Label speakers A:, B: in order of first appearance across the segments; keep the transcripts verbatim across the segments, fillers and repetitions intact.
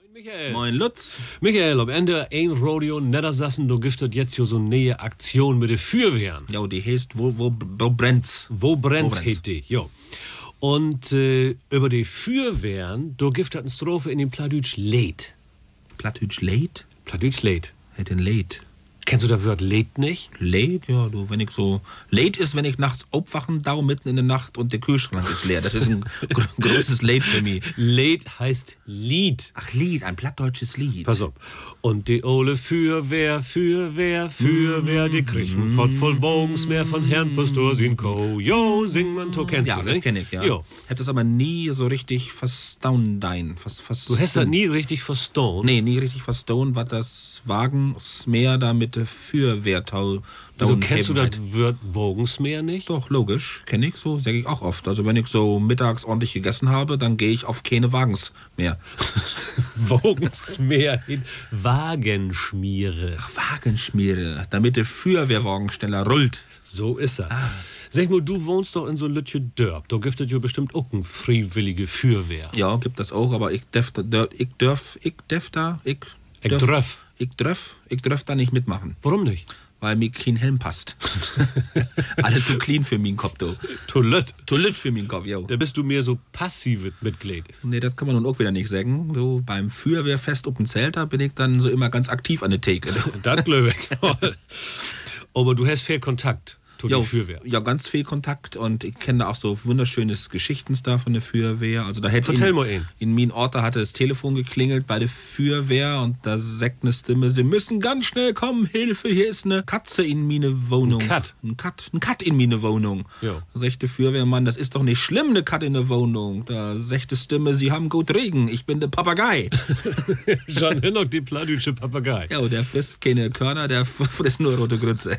A: Michael.
B: Moin Lutz.
A: Michael, am Ende ein Radio Niedersassen, du giftet jetzt hier so eine neue Aktion mit den Feuerwehren.
B: Ja, die heißt, wo, wo, wo brennt's?
A: Wo brennt's,
B: Wo brennt's?
A: heißt die, jo. Und äh, über die Feuerwehren, du giftet eine Strophe in dem Plattdeutsch Leid.
B: Plattdeutsch late?
A: Plattdeutsch Leid.
B: Hätt denn late?
A: Kennst du das Wort Leid nicht?
B: Late? Ja, du, wenn ich so... Late ist, wenn ich nachts aufwachen, da mitten in der Nacht und der Kühlschrank ist leer. Das ist ein gr großes Late für mich.
A: Leid heißt Lied.
B: Ach, Lied, ein plattdeutsches Lied.
A: Pass auf. Und die ole Feuerwehr, Feuerwehr, Feuerwehr, die kriegen einen Pott voll Bogens mehr von Herrn Pastor sin Co. Jo, sing man to, kennst
B: Ja,
A: du,
B: das
A: nicht?
B: kenn ich, ja.
A: Jo.
B: Hab das aber nie so richtig verstauen, dein. Fast, fast
A: Du hast das nie richtig verstanden.
B: Nee, nie richtig verstauen, was das Wagensmeer da mit der Feuerwehrtau...
A: Also kennst du das
B: Eben
A: Wort Wogensmeer nicht?
B: Doch, logisch, kenne ich so, sage ich auch oft. Also wenn ich so mittags ordentlich gegessen habe, dann gehe ich auf keine Wagens mehr.
A: Wogensmeer in Wagenschmiere.
B: Ach, Wagenschmiere, damit der Feuerwehrwagen schneller rollt.
A: So ist er. Sag mal, du wohnst doch in so Lütje Dörp. Da gibt es ja bestimmt auch eine freiwillige Feuerwehr.
B: Ja, gibt das auch, aber ich darf da, ich darf, ich darf da, ich
A: Ich
B: darf,
A: dröff.
B: ich darf, ich darf da nicht mitmachen,
A: Warum nicht?
B: weil mir kein Helm passt. Alle zu clean für meinen Kopf, du.
A: Toilette.
B: Toilette für meinen Kopf, jo.
A: Da bist du mehr so passives Mitglied.
B: Nee, das kann man nun auch wieder nicht sagen. So beim Feuerwehrfest auf dem Zelt, da bin ich dann so immer ganz aktiv an der Theke.
A: Das glaube ich. Aber du hast viel Kontakt zu
B: Ja,
A: der Feuerwehr.
B: ja, ganz viel Kontakt und ich kenne da auch so wunderschönes Geschichten da von der Feuerwehr. Also da hätte
A: Vertell
B: in,
A: mal einen.
B: in meinem Ort, da hatte das Telefon geklingelt bei der Feuerwehr und da sagt eine Stimme, sie müssen ganz schnell kommen, Hilfe, hier ist eine Katze in meine Wohnung.
A: Ein Kat?
B: Ein Kat, ein Kat in meine Wohnung.
A: Ja.
B: Da sagt der Feuerwehrmann, das ist doch nicht schlimm, eine Kat in der Wohnung. Da sagt die Stimme, sie haben gut Regen, ich bin der Papagei.
A: Jean Hinnock, die plattdeutsche Papagei.
B: Ja, der frisst keine Körner, der frisst nur rote Grütze.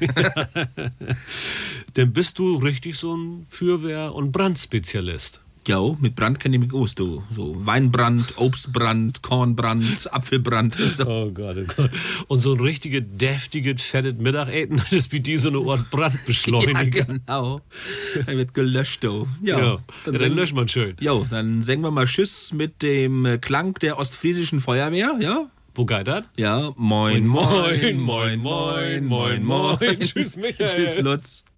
A: Dann bist du richtig so ein Feuerwehr- und Brandspezialist.
B: Ja, mit Brand kenne ich mich aus, du. So Weinbrand, Obstbrand, Kornbrand, Apfelbrand und so.
A: Oh Gott, oh Gott. Und so ein richtiges, deftiges, fettes Mittagessen, das ist wie die so eine Art Brandbeschleuniger.
B: Ja, genau. Er wird gelöscht, du. Ja,
A: Ja, ja, dann
B: sagen-
A: löscht man schön.
B: Jo, dann sagen wir mal Tschüss mit dem äh, Klang der ostfriesischen Feuerwehr, ja?
A: Wo geht das?
B: Ja, moin,
A: Moin, moin, moin, moin, moin. Tschüss, Michael.
B: Tschüss, Lutz.